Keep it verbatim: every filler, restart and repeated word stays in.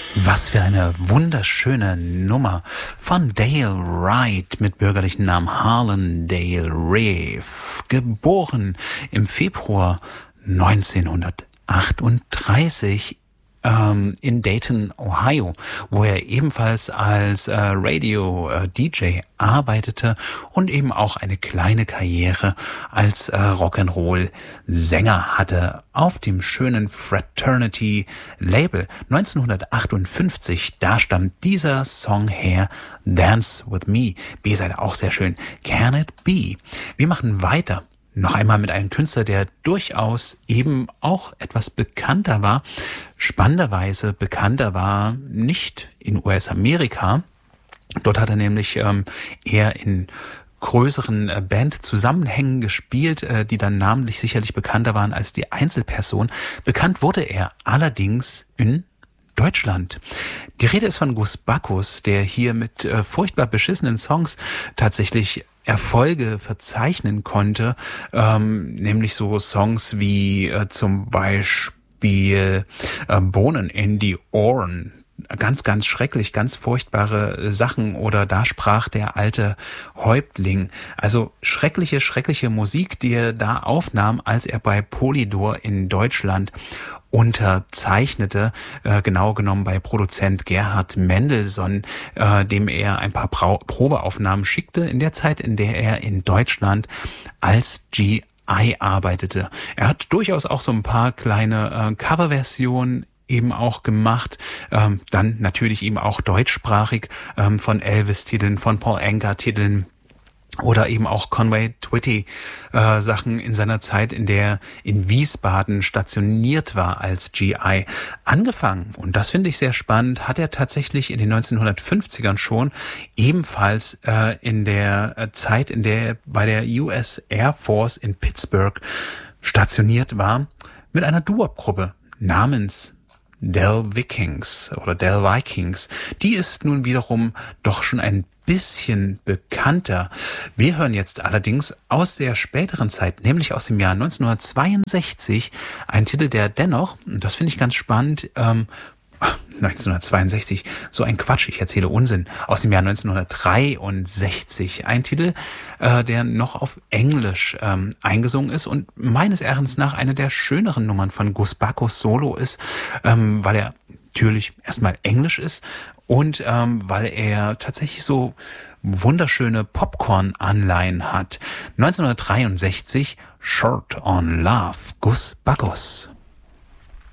Was für eine wunderschöne Nummer von Dale Wright mit bürgerlichen Namen Harlan Dale Reeve, geboren im Februar neunzehnhundertachtunddreißig ähm, in Dayton, Ohio, wo er ebenfalls als äh, Radio-D J arbeitete und eben auch eine kleine Karriere als äh, Rock'n'Roll-Sänger hatte auf dem schönen Fraternity-Label. neunzehnhundertachtundfünfzig, da stammt dieser Song her, Dance With Me. B-Seite auch sehr schön, Can It Be. Wir machen weiter. Noch einmal mit einem Künstler, der durchaus eben auch etwas bekannter war, spannenderweise bekannter war, nicht in U S-Amerika. Dort hat er nämlich ähm, eher in größeren äh, Band-Zusammenhängen gespielt, äh, die dann namentlich sicherlich bekannter waren als die Einzelperson. Bekannt wurde er allerdings in Deutschland. Die Rede ist von Gus Bacchus, der hier mit äh, furchtbar beschissenen Songs tatsächlich Erfolge verzeichnen konnte, ähm, nämlich so Songs wie äh, zum Beispiel äh, Bohnen in die Ohren. Ganz, ganz schrecklich, ganz furchtbare Sachen. Oder da sprach der alte Häuptling. Also schreckliche, schreckliche Musik, die er da aufnahm, als er bei Polydor in Deutschland unterzeichnete, äh, genau genommen bei Produzent Gerhard Mendelsohn, äh, dem er ein paar Brau- Probeaufnahmen schickte, in der Zeit, in der er in Deutschland als G I arbeitete. Er hat durchaus auch so ein paar kleine äh, Coverversionen eben auch gemacht, ähm, dann natürlich eben auch deutschsprachig ähm, von Elvis-Titeln, von Paul Anka-Titeln, oder eben auch Conway Twitty äh, Sachen in seiner Zeit, in der er in Wiesbaden stationiert war als G I. Angefangen, und das finde ich sehr spannend, hat er tatsächlich in den neunzehnhundertfünfzigern schon, ebenfalls äh, in der äh, Zeit, in der er bei der U S Air Force in Pittsburgh stationiert war, mit einer Doo-Wop-Gruppe namens Del Vikings oder Del Vikings. Die ist nun wiederum doch schon ein bisschen bekannter. Wir hören jetzt allerdings aus der späteren Zeit, nämlich aus dem Jahr neunzehnhundertzweiundsechzig, einen Titel, der dennoch, und das finde ich ganz spannend, ähm, neunzehnhundertzweiundsechzig, so ein Quatsch, ich erzähle Unsinn, aus dem Jahr neunzehnhundertdreiundsechzig, ein Titel, äh, der noch auf Englisch ähm, eingesungen ist und meines Erachtens nach eine der schöneren Nummern von Gus Bacchus Solo ist, ähm, weil er natürlich erstmal Englisch ist und ähm, weil er tatsächlich so wunderschöne Popcorn-Anleihen hat. neunzehnhundertdreiundsechzig, Short on Love, Gus Bacchus.